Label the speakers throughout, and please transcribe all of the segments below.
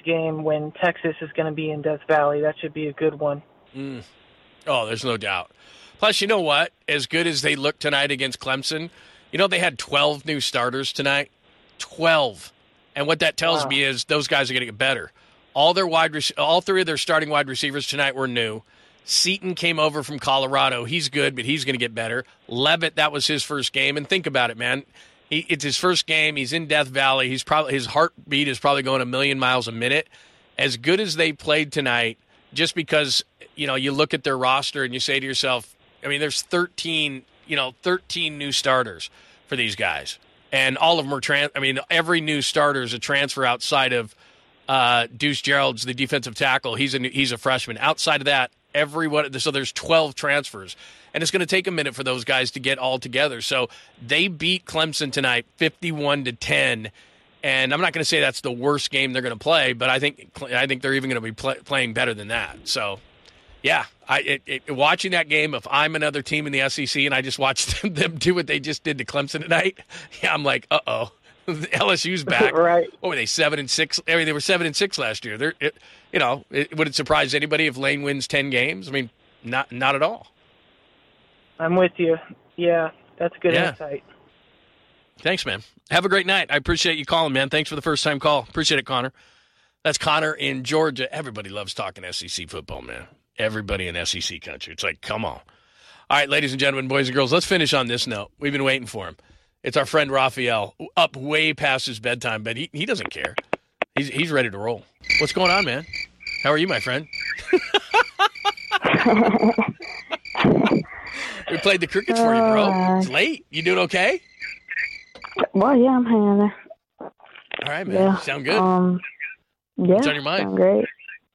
Speaker 1: game when Texas is going to be in Death Valley. That should be a good one.
Speaker 2: Oh, there's no doubt. Plus, you know what? As good as they looked tonight against Clemson, they had 12 new starters tonight. 12. And what that tells me is those guys are going to get better. All three of their starting wide receivers tonight were new. Seaton came over from Colorado. He's good, but he's going to get better. Levitt, that was his first game. And think about it, man. It's his first game. He's in Death Valley. His heartbeat is probably going a million miles a minute. As good as they played tonight, just because, you look at their roster and you say to yourself, there's 13 new starters for these guys. And all of them are every new starter is a transfer outside of Deuce Gerald's the defensive tackle. He's a freshman. Outside of that, so there's 12 transfers. And it's going to take a minute for those guys to get all together. So they beat Clemson tonight 51-10. And I'm not going to say that's the worst game they're going to play, but I think they're even going to be playing better than that. So, yeah, watching that game, if I'm another team in the SEC and I just watched them do what they just did to Clemson tonight, yeah, I'm like, uh-oh. LSU's back.
Speaker 1: Right.
Speaker 2: What were they, 7-6? They were 7-6 last year. Would it surprise anybody if Lane wins 10 games? Not at all.
Speaker 1: I'm with you. Yeah, that's good insight.
Speaker 2: Thanks, man. Have a great night. I appreciate you calling, man. Thanks for the first-time call. Appreciate it, Connor. That's Connor in Georgia. Everybody loves talking SEC football, man. Everybody in SEC country. It's like, come on. All right, ladies and gentlemen, boys and girls, let's finish on this note. We've been waiting for him. It's our friend Raphael, up way past his bedtime, but he doesn't care. He's ready to roll. What's going on, man? How are you, my friend? We played the crickets for you, bro. It's late. You doing okay?
Speaker 3: Well, yeah, I'm hanging there.
Speaker 2: All right, man.
Speaker 3: Yeah.
Speaker 2: Sound good?
Speaker 3: Yeah.
Speaker 2: What's on your mind?
Speaker 3: Sound great.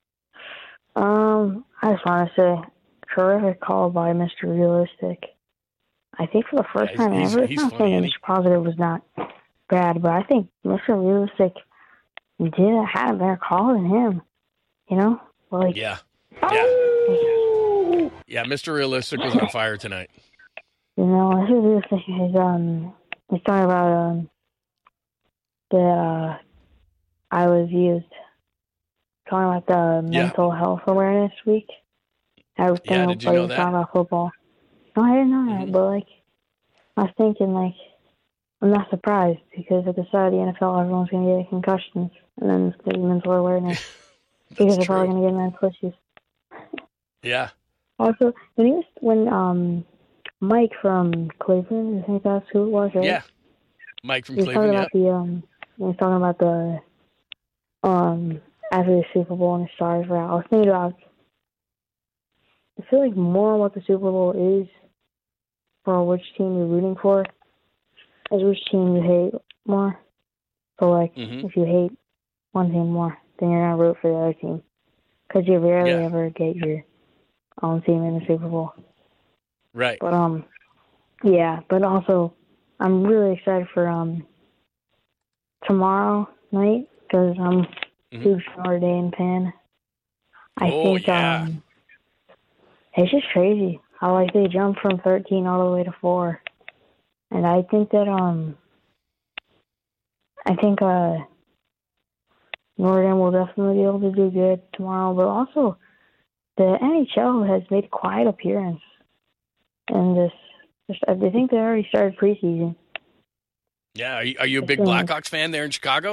Speaker 3: I just want to say, terrific call by Mr. Realistic. I think for the first time ever, it's not saying Mr. Positive was not bad, but I think Mr. Realistic had a better call than him.
Speaker 2: Yeah. Yeah, Mr. Realistic was on fire tonight.
Speaker 3: Mr. Realistic he's talking about I was used. Talking about the mental health awareness week. Everything
Speaker 2: did you know that?
Speaker 3: Talking about football. No, I didn't know that, but I was thinking I'm not surprised because at the start of the NFL, everyone's going to get concussions, and then there's mental awareness because they're probably going to get mental issues.
Speaker 2: Yeah.
Speaker 3: Also, when Mike from Cleveland, I think that's who it was, right?
Speaker 2: Yeah. Mike from Cleveland.
Speaker 3: He was talking about the after the Super Bowl and the stars were out. I was thinking about. I feel like more what the Super Bowl is for which team you're rooting for is which team you hate more. So, if you hate one team more, then you're going to root for the other team. Because you rarely ever get your own team in the Super Bowl.
Speaker 2: Right.
Speaker 3: But, but also, I'm really excited for tomorrow night because I'm a huge Notre Dame fan. I think it's just crazy how they jumped from 13 all the way to 4, and I think that Notre Dame will definitely be able to do good tomorrow. But also, the NHL has made a quiet appearance in this. I think they already started preseason.
Speaker 2: Yeah, are you a big Blackhawks fan there in Chicago?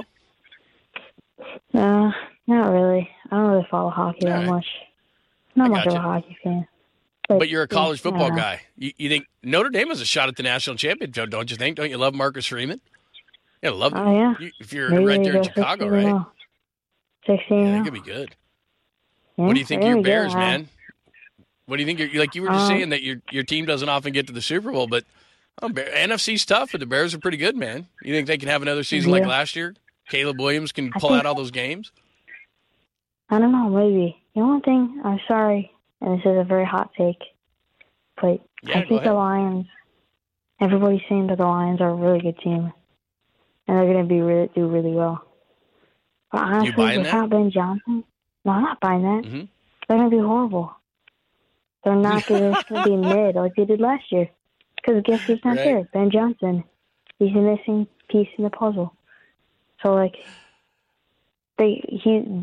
Speaker 3: Not really. I don't really follow hockey that much. Not much of a hockey fan.
Speaker 2: But you're a college football guy. You think Notre Dame has a shot at the national championship, don't you think? Don't you love Marcus Freeman? Yeah, love him.
Speaker 3: Oh, yeah.
Speaker 2: If you're
Speaker 3: Maybe
Speaker 2: right there in Chicago, right?
Speaker 3: 16.
Speaker 2: Yeah, that could be good. Yeah, what do you think of your Bears, man? What do you think? You were just saying that your team doesn't often get to the Super Bowl, but NFC's tough, but the Bears are pretty good, man. You think they can have another season like last year? Caleb Williams can pull out all those games?
Speaker 3: I don't know, maybe. The only thing, I'm sorry, and this is a very hot take, but I think the Lions, everybody's saying that the Lions are a really good team, and they're going to do really well. But honestly, without Ben Johnson, no, I'm not buying that.
Speaker 2: Mm-hmm.
Speaker 3: They're going to be horrible. They're not going to be mid like they did last year. Because guess who's not there? Ben Johnson. He's a missing piece in the puzzle. So,